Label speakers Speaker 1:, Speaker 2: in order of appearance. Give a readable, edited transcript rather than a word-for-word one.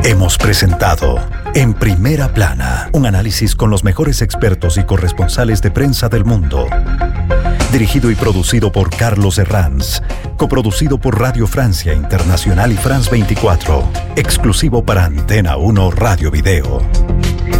Speaker 1: Hemos presentado En Primera Plana, un análisis con los mejores expertos y corresponsales de prensa del mundo. Dirigido y producido por Carlos Herranz. Coproducido por Radio Francia Internacional y France 24. Exclusivo para Antena 1 Radio Video.